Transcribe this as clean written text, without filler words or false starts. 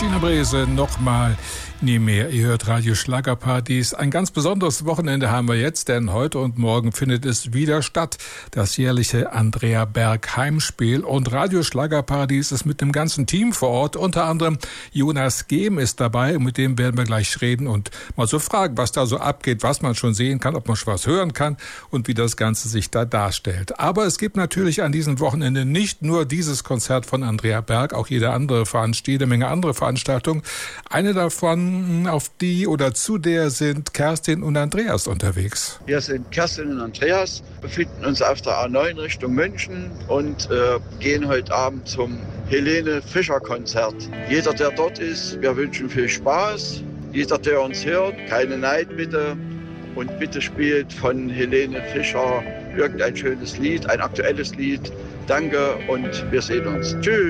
Gina Brese nochmal nie mehr. Ihr hört Radio Schlagerpartys. Ein ganz besonderes Wochenende haben wir jetzt, denn heute und morgen findet es wieder statt. Das jährliche Andrea Berg Heimspiel. Und Radio Schlagerpartys ist mit dem ganzen Team vor Ort. Unter anderem Jonas Gehm ist dabei. Und mit dem werden wir gleich reden und mal so fragen, was da so abgeht, was man schon sehen kann, ob man schon was hören kann und wie das Ganze sich da darstellt. Aber es gibt natürlich an diesem Wochenende nicht nur dieses Konzert von Andrea Berg, auch jede Menge andere Veranstaltungen. Eine davon, auf die oder zu der sind Kerstin und Andreas unterwegs. Wir sind Kerstin und Andreas, befinden uns auf der A9 Richtung München und gehen heute Abend zum Helene Fischer Konzert. Jeder, der dort ist, wir wünschen viel Spaß. Jeder, der uns hört, keine Neid bitte. Und bitte spielt von Helene Fischer irgendein schönes Lied, ein aktuelles Lied. Danke und wir sehen uns. Tschüss.